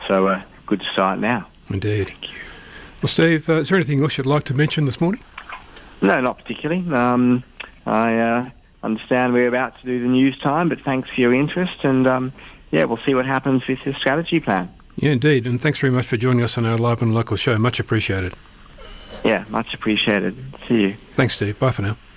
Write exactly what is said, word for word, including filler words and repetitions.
So uh, good to start now. Indeed. Well, Steve, uh, is there anything else you'd like to mention this morning? No, not particularly. Um, I uh, understand we're about to do the news time, but thanks for your interest, and um, yeah, we'll see what happens with the strategy plan. Yeah, indeed, and thanks very much for joining us on our Live and Local show. Much appreciated. Yeah, much appreciated. See you. Thanks, Steve. Bye for now.